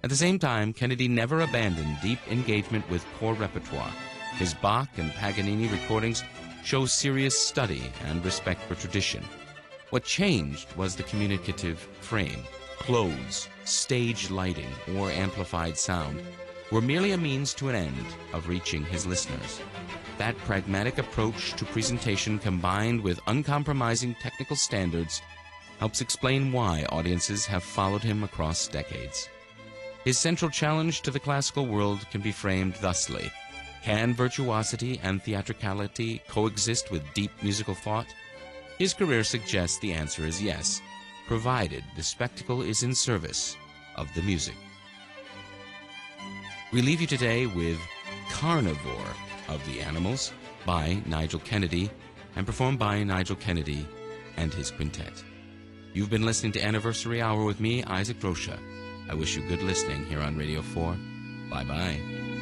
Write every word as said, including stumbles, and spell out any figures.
At the same time, Kennedy never abandoned deep engagement with core repertoire. His Bach and Paganini recordings show serious study and respect for tradition. What changed was the communicative frame. Clothes, stage lighting, or amplified sound were merely a means to an end of reaching his listeners. That pragmatic approach to presentation, combined with uncompromising technical standards, helps explain why audiences have followed him across decades. His central challenge to the classical world can be framed thusly: can virtuosity and theatricality coexist with deep musical thought? His career suggests the answer is yes, provided the spectacle is in service of the music. We leave you today with Carnivore of the Animals by Nigel Kennedy, and performed by Nigel Kennedy and his quintet. You've been listening to Anniversary Hour with me, Isaac Rocha. I wish you good listening here on Radio four. Bye-bye.